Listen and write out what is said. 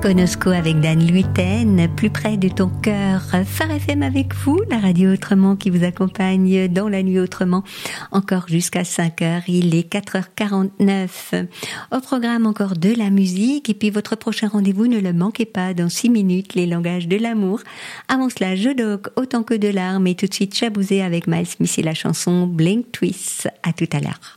Konosko avec Dan Luyten, plus près de ton cœur. Phare FM avec vous, la radio autrement qui vous accompagne dans la nuit autrement, encore jusqu'à 5h, il est 4h49. Au programme encore de la musique et puis votre prochain rendez-vous, ne le manquez pas, dans 6 minutes, les langages de l'amour. Avant cela, Jodoc, autant que de larmes, et tout de suite Chabouzé avec Miles Smith et la chanson Blink Twist. À tout à l'heure.